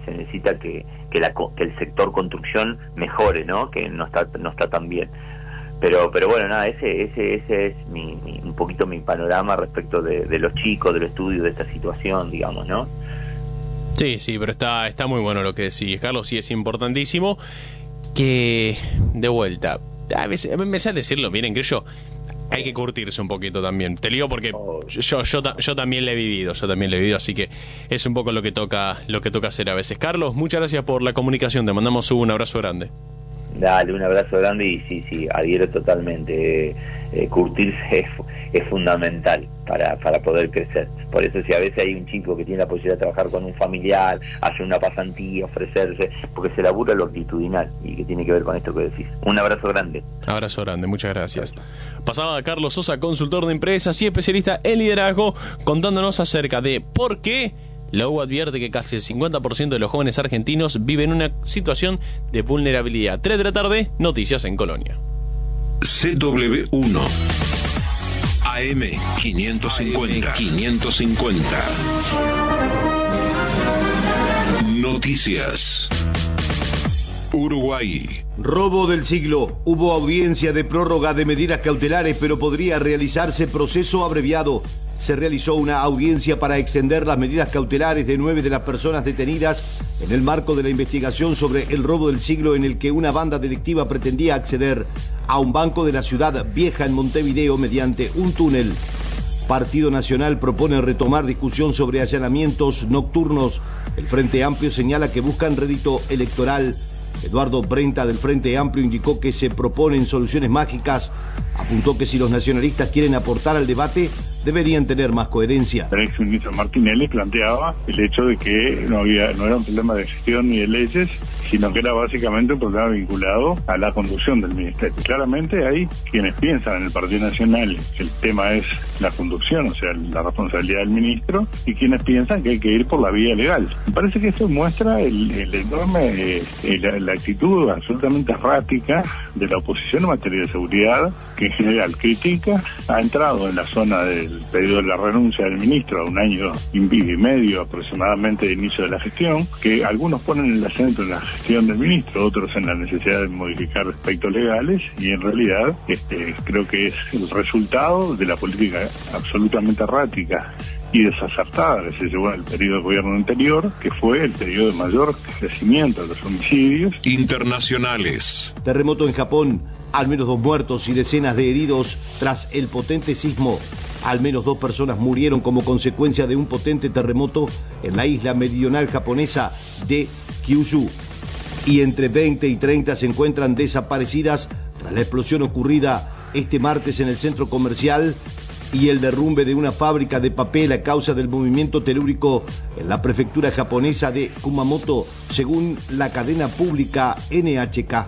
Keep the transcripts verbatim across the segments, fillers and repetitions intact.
se necesita que, que, la, que el sector construcción mejore, ¿no? Que no está no está tan bien. Pero pero bueno, nada, ese ese ese es mi, mi un poquito mi panorama respecto de, de los chicos, del estudio de esta situación, digamos, ¿no? Sí, sí, pero está, está muy bueno lo que decís, Carlos, y es importantísimo que, de vuelta, a veces me sale decirlo, miren, que yo, hay que curtirse un poquito también. Te digo porque Oh. yo, yo, yo también lo he vivido, yo también lo he vivido, así que es un poco lo que toca, lo que toca hacer a veces. Carlos, muchas gracias por la comunicación, te mandamos un abrazo grande. Dale, un abrazo grande y sí, sí, adhiero totalmente. Eh, eh, curtirse es, es fundamental para, para poder crecer. Por eso si a veces hay un chico que tiene la posibilidad de trabajar con un familiar, hacer una pasantía, ofrecerse, porque se labura lo actitudinal y que tiene que ver con esto que decís. Un abrazo grande. Abrazo grande, muchas gracias. Pasaba Carlos Sosa, consultor de empresas y especialista en liderazgo, contándonos acerca de por qué la U advierte que casi el cincuenta por ciento de los jóvenes argentinos viven una situación de vulnerabilidad. tres de la tarde, noticias en Colonia. C W uno A M quinientos cincuenta. quinientos cincuenta. Noticias. Uruguay. Robo del siglo. Hubo audiencia de prórroga de medidas cautelares, pero podría realizarse proceso abreviado. Se realizó una audiencia para extender las medidas cautelares de nueve de las personas detenidas en el marco de la investigación sobre el robo del siglo, en el que una banda delictiva pretendía acceder a un banco de la ciudad vieja en Montevideo mediante un túnel. Partido Nacional propone retomar discusión sobre allanamientos nocturnos. El Frente Amplio señala que buscan rédito electoral. Eduardo Brenta del Frente Amplio indicó que se proponen soluciones mágicas. Apuntó que si los nacionalistas quieren aportar al debate, deberían tener más coherencia. El exministro Martinelli planteaba el hecho de que no había no era un problema de gestión ni de leyes, sino que era básicamente un problema vinculado a la conducción del ministerio. Claramente hay quienes piensan en el Partido Nacional que el tema es la conducción, o sea, la responsabilidad del ministro, y quienes piensan que hay que ir por la vía legal. Me parece que esto muestra el, el enorme, eh, la, la actitud absolutamente errática de la oposición en materia de seguridad, que en general critica, ha entrado en la zona del pedido de la renuncia del ministro a un año y medio aproximadamente de inicio de la gestión, que algunos ponen el acento en la gestión del ministro, otros en la necesidad de modificar aspectos legales, y en realidad este, creo que es el resultado de la política absolutamente errática y desacertada que se llevó en el periodo de gobierno anterior, que fue el periodo de mayor crecimiento de los homicidios. Internacionales. Terremoto en Japón, al menos dos muertos y decenas de heridos tras el potente sismo. Al menos dos personas murieron como consecuencia de un potente terremoto en la isla meridional japonesa de Kyushu. Y entre veinte y treinta se encuentran desaparecidas tras la explosión ocurrida este martes en el centro comercial y el derrumbe de una fábrica de papel a causa del movimiento telúrico en la prefectura japonesa de Kumamoto, según la cadena pública N H K.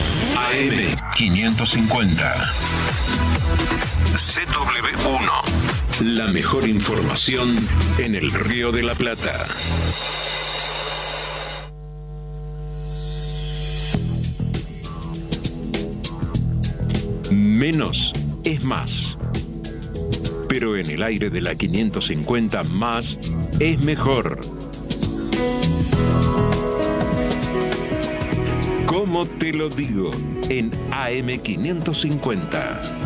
A M quinientos cincuenta. C W uno. La mejor información en el Río de la Plata. Menos es más. Pero en el aire de la quinientos cincuenta, más es mejor. ¿Cómo te lo digo? En A M quinientos cincuenta.